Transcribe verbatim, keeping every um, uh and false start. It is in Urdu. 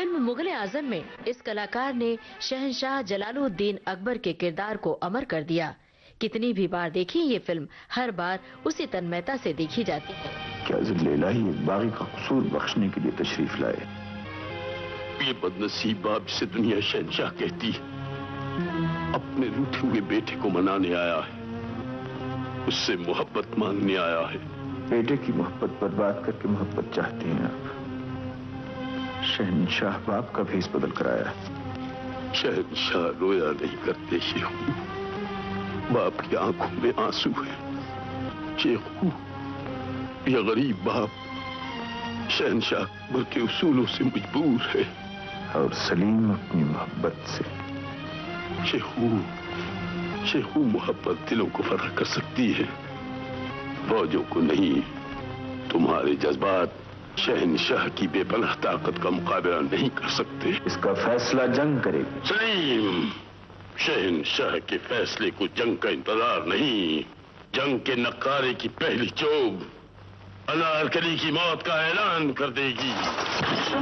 فلم مغل اعظم میں اس کلاکار نے شہنشاہ جلال الدین اکبر کے کردار کو امر کر دیا. کتنی بھی بار دیکھی یہ فلم ہر بار اسی تنمیتا سے دیکھی جاتی ہے. کیا ذل الہی ایک باغی کا قصور بخشنے کے لیے تشریف لائے. یہ بدنصیب باپ جسے دنیا شہنشاہ کہتی اپنے روٹھے ہوئے بیٹے کو منانے آیا ہے, اس سے محبت مانگنے آیا ہے. بیٹے کی محبت برباد کر کے محبت چاہتے ہیں آپ. شہنشاہ باپ کا بھیس بدل کر آیا. شہنشاہ رویا نہیں کرتے شیخو, باپ کی آنکھوں میں آنسو ہے. شیخو, یہ غریب باپ شہنشاہ اکبر کے اصولوں سے مجبور ہے اور سلیم اپنی محبت سے. شیخو, شیخو محبت دلوں کو فرق کر سکتی ہے, فوجوں کو نہیں. تمہارے جذبات شہنشاہ کی بے پناہ طاقت کا مقابلہ نہیں کر سکتے. اس کا فیصلہ جنگ کرے گی. سلیم, شہنشاہ کے فیصلے کو جنگ کا انتظار نہیں, جنگ کے نقارے کی پہلی چوب انارکلی کی موت کا اعلان کر دے گی.